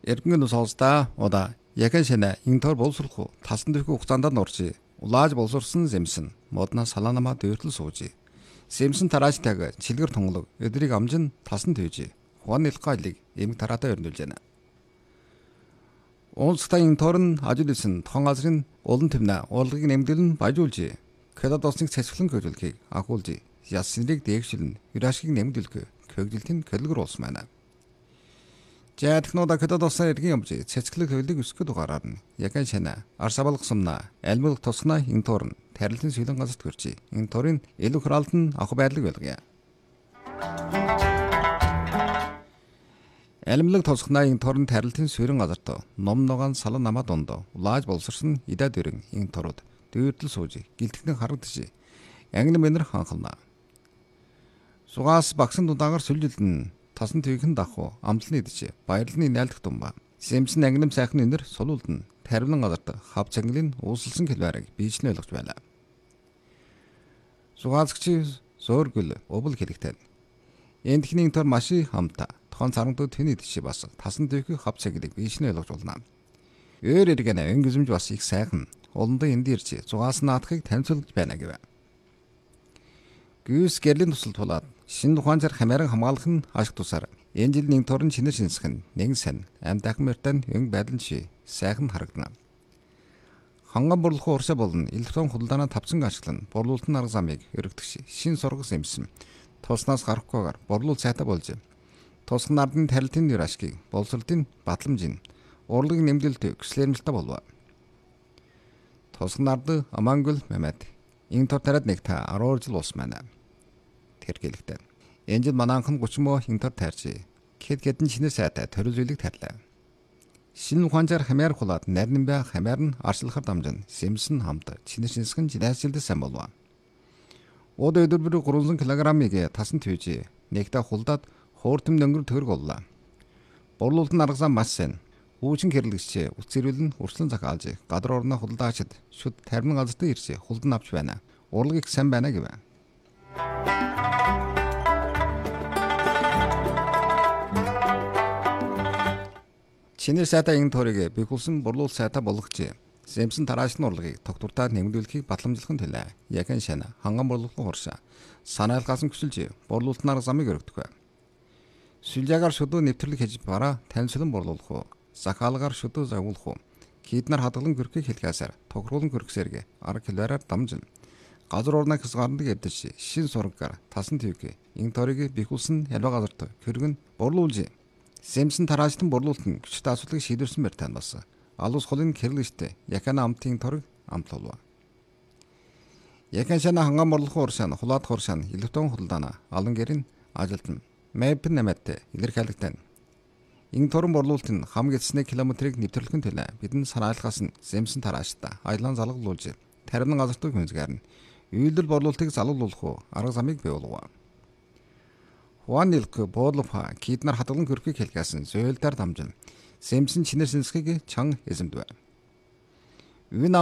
Эргэн сонсдаа удаа яхан шинэ интор боловсруулах тасан дэвхүү хугацаанд нурж улааж боловсрсон зэмсэн модна салаанамаа дэвтэл сууж зэмсэн тараажтайг чилгэр тунгалаг өдрийг амжин тасан төвж хуан илгаалыг эмг тараатаа өрнүүлж байна. Онцтой интор нь ажил хийсэн тохон газрын улан төвнө урлагийг нэмдэлн бажуулж кедадосныг цэцгэлэн хөдөлгөхийг агуулж ясныг дээгшилн юрашгийг нэмдэлгөө көгжилтийн көлгөр улс маань. За технологи кедадоснаа эргэн юмж цэцгэлэг хөдөлгөг өсгөд угаараар нь яхан шана арсабалх сумна альмулх тосгона интор нь тарилын сүлэн газарт гэрчи инторын илүү храалт нь авах байдлыг байлгая. Альмулх тосгона инторын тарилын сүрэн газарт ном ногоон салан намаа донд улааж боловсрсон идэ дөрөн инторууд дүйрдэл сууж гэлтгэн харагдаж англи мэнэр ханхална. Сугаас багсан дудаагаар сүлжилдэн тасан төвхөн давхуу амтлын идэж баярлалын найлдах тумба. Сэмсэн ангинам сайхан өнөр сулуулдан тарвлан газарт хав цаглын uusilсан хэлбэрийг биечлэн ойлгож байлаа. Сугаацгч зөөргөл увл хэлэгтэй. Эндхний тор маши хамта тохон царантууд тэний идэж бас тасан төвхөн хав цаглыг биечлэн ойлгож болно. Өөр эргэнэ өнгөзмж бас их сайхан уландаа энд ирж зугаас наадахыг танилцуулж байна гэв. Гүйс гэрлийн тусал тулаад шинэ ухаанчаар хамааран хамгаалах нь ашиг тусаар энэ жил нэг торон шинээр шинсэх нь нэг сан амтайхан мөртэн өнгө байдлын ши сайхан харагдана. Ханган бурлах урсаа болно электрон худалдаанаа тавцан ашиглан борлуулалтын арга замыг өргөдөх шин сургас эмсэн туснаас гарахгүйгээр борлуул сайтай болж тусган нардын тарилтын нэр ашгийг боловсролтын батламжийн урлагийг нэмдэлт өкслэрмэлтэй болов. Тусган нард Амангүл Мэмэд энэ тор тараад нэг та 12 жил ус маань. Тэргэлэгтэй. Энэ жил манайхан 30 мөө хинтор таарч хэдэн шинэ сайтай төрөлжүүлэг тарлаа. Шинэ ухаанчаар хамаар хулаад нарийн бай хамаар нь арчлахаар дамжин сэмсэн хамт шинэ шинсгэн жилээсэлдэ сан болов. Од өдөр бүр 300 кг-ыг тасан төвж нэгтэ хулдаад хууртам дөнгөр төрөг боллоо. Борлуулалтын арга зам маш сайн. Үүчин хэрлэгч үцэрвэл нь урслан захаалж гадар орноо худалдаачид шүд тармин газарт ирж хулдан авч байна. Урлагийг сайн байна гэв. Чинэр сайтай энэ торыг бихулсан борлуул сайтай болгож сэмсэн тараашны урлагийг тогтвортой нэмэгдүүлэхийг батламжлахын төлөө яхан шана ханган борлуулалтын хуршаа санаалгасан хүсэлж борлуулалтын арга замыг өргөдөг. Сүлжаагаар шүдүү нэвтрлэг хийж бараа танилцуулан борлуулах уу захаалгаар шүдүү загуулах уу киднар хадгалан гөрхийг хэлхээсээр тохируулан гөрхсэрэг арга хэлбэрээр дамжин газар орноо хязгаардаг эдэж шин сургаар тасан төвг энэ торыг бихулсан ялва газарт хөргөн борлуулж сэмсэн тараачтан борлуулалтын хүчтэй асуудлыг шийдвэрсэн байр тань бас алус холын хэрлэгчтэй яхана амтын торг амтлуулва. Яхан шана ханган борлуулах уршаан хулаад хуршаан электрон худалдаана алан гэрийн ажилтан мэп нэмэттэй илэрхийлэгтэй. Энэ торон борлуулалтын хамгийн эцсний километрийг нэвтрлэхин төлөө бидний санаалгаас нь сэмсэн тараачтай аялан залгалуулж тарин газартыг хүнзгээр нь үйлдэл борлуулалтыг залгуулах арга замыг бий болгов. Хуан илх боодлофа киднар хадгалан хөрхийг хэлгээсэн зөөлдөр дамжин сэмсэн чинэр сэнсгийг чан эзэмдвэ.